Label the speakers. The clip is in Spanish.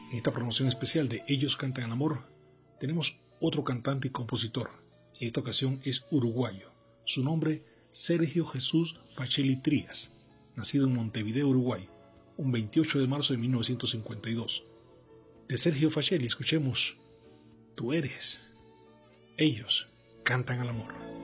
Speaker 1: En esta promoción especial de Ellos Cantan al Amor, tenemos otro cantante y compositor. En esta ocasión es uruguayo. Su nombre, Sergio Jesús Fachelli Trías, nacido en Montevideo, Uruguay, un 28 de marzo de 1952. De Sergio Fachelli escuchemos Tú eres. Ellos cantan al amor.